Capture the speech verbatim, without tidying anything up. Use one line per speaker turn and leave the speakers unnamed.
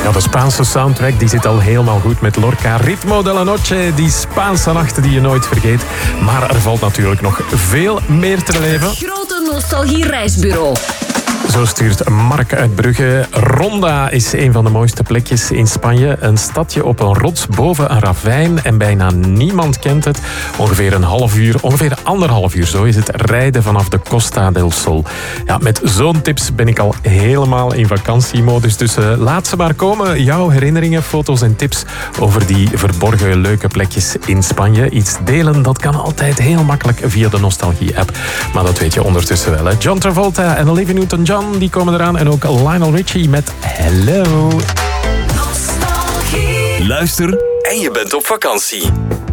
Ja, de Spaanse soundtrack die zit al helemaal goed met Lorca. Ritmo de la Noche, die Spaanse nachten die je nooit vergeet. Maar er valt natuurlijk nog veel meer te beleven.
Grote Nostalgie Reisbureau.
Zo stuurt Mark uit Brugge. Ronda is een van de mooiste plekjes in Spanje. Een stadje op een rots boven een ravijn en bijna niemand kent het. Ongeveer een half uur, ongeveer anderhalf uur zo is het rijden vanaf de Costa del Sol. Ja, met zo'n tips ben ik al helemaal in vakantiemodus. Dus uh, laat ze maar komen. Jouw herinneringen, foto's en tips over die verborgen leuke plekjes in Spanje. Iets delen, dat kan altijd heel makkelijk via de Nostalgie-app. Maar dat weet je ondertussen wel. Hè? John Travolta en Olivia Newton-John die komen eraan. En ook Lionel Richie met Hello.
Nostalgie. Luister en je bent op vakantie.